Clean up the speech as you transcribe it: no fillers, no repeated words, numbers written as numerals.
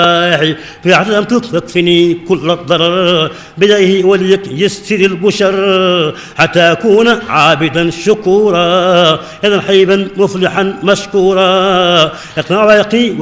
في عزمت تكفني كل الضرر بديه وليك يسر البشر حتى أكون عابدا شكورا إذا حيبا مفلحا مشكورا يقنع ويقي